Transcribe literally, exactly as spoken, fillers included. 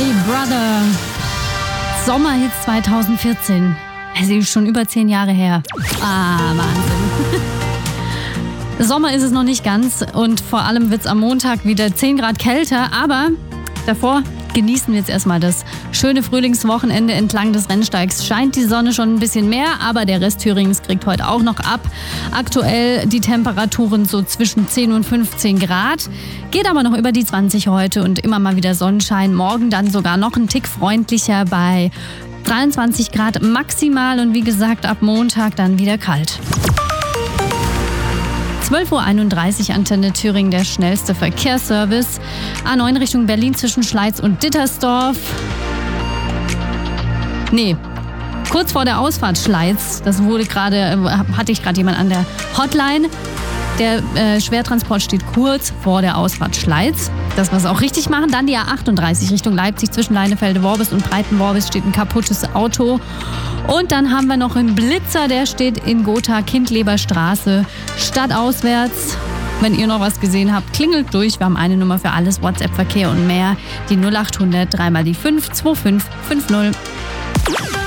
Hey Brother. Sommerhits zwanzig vierzehn. Es ist schon über zehn Jahre her. Ah, Wahnsinn. Sommer ist es noch nicht ganz und vor allem wird es am Montag wieder zehn Grad kälter, aber davor genießen wir jetzt erstmal das schöne Frühlingswochenende. Entlang des Rennsteigs scheint die Sonne schon ein bisschen mehr, aber der Rest Thüringens kriegt heute auch noch ab. Aktuell die Temperaturen so zwischen zehn und fünfzehn Grad. Geht aber noch über die zwanzig heute und immer mal wieder Sonnenschein. Morgen dann sogar noch ein Tick freundlicher bei dreiundzwanzig Grad maximal und wie gesagt ab Montag dann wieder kalt. zwölf Uhr einunddreißig, Antenne Thüringen, der schnellste Verkehrsservice. A neun Richtung Berlin zwischen Schleiz und Dittersdorf. Nee, kurz vor der Ausfahrt Schleiz. Das wurde gerade, hatte ich gerade jemand an der Hotline. Der äh, Schwertransport steht kurz vor der Ausfahrt Schleiz. Das, was wir auch richtig machen. Dann die A achtunddreißig Richtung Leipzig zwischen Leinefelde-Worbis und Breiten-Worbis steht ein kaputtes Auto. Und dann haben wir noch einen Blitzer, der steht in Gotha, Kindleberstraße, stadtauswärts. Wenn ihr noch was gesehen habt, klingelt durch. Wir haben eine Nummer für alles, WhatsApp-Verkehr und mehr. Die null acht hundert, dreimal die fünf zwei fünf fünf null.